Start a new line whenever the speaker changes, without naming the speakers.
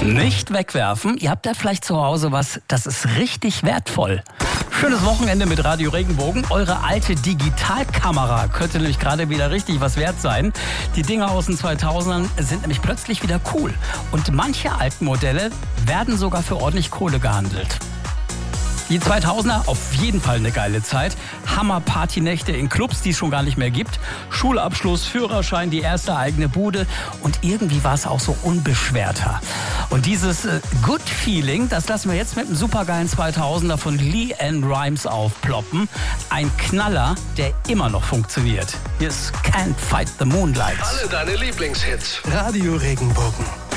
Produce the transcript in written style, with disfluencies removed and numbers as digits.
Nicht wegwerfen. Ihr habt da vielleicht zu Hause was, das ist richtig wertvoll. Schönes Wochenende mit Radio Regenbogen. Eure alte Digitalkamera könnte nämlich gerade wieder richtig was wert sein. Die Dinger aus den 2000ern sind nämlich plötzlich wieder cool. Und manche alten Modelle werden sogar für ordentlich Kohle gehandelt. Die 2000er, auf jeden Fall eine geile Zeit. Hammer-Partynächte in Clubs, die es schon gar nicht mehr gibt. Schulabschluss, Führerschein, die erste eigene Bude. Und irgendwie war es auch so unbeschwerter. Und dieses Good Feeling, das lassen wir jetzt mit einem supergeilen 2000er von LeAnn Rimes aufploppen. Ein Knaller, der immer noch funktioniert. Hier ist Can't Fight the Moonlight.
Alle deine Lieblingshits.
Radio Regenbogen.